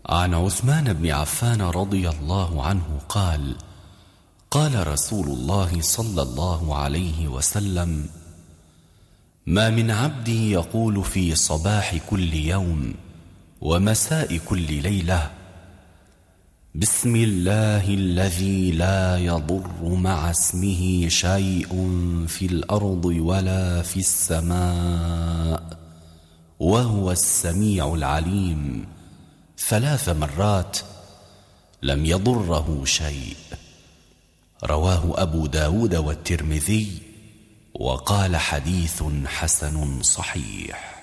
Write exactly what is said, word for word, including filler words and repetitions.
عن عثمان بن عفان رضي الله عنه قال: قال رسول الله صلى الله عليه وسلم: ما من عبد يقول في صباح كل يوم ومساء كل ليلة: بسم الله الذي لا يضر مع اسمه شيء في الأرض ولا في السماء وهو السميع العليم، ثلاث مرات لم يضره شيء. رواه أبو داود والترمذي، وقال: حديث حسن صحيح.